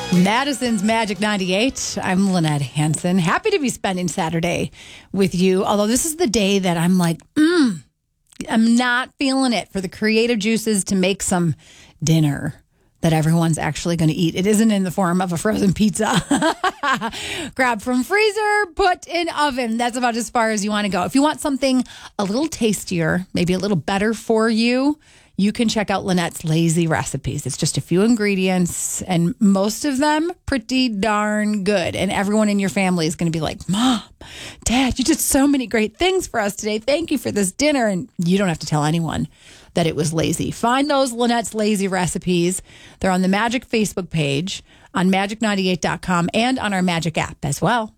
Madison's Magic 98. I'm Lynette Hanson. Happy to be spending Saturday with you. Although this is the day that I'm like, I'm not feeling it for the creative juices to make some dinner that everyone's actually going to eat. It isn't in the form of a frozen pizza. Grab from freezer, put in oven. That's about as far as you want to go. If you want something a little tastier, maybe a little better for you, you can check out Lynette's Lazy Recipes. It's just a few ingredients, and most of them pretty darn good. And everyone in your family is going to be like, Mom, Dad, you did so many great things for us today. Thank you for this dinner. And you don't have to tell anyone that it was lazy. Find those Lynette's Lazy Recipes. They're on the Magic Facebook page, on magic98.com, and on our Magic app as well.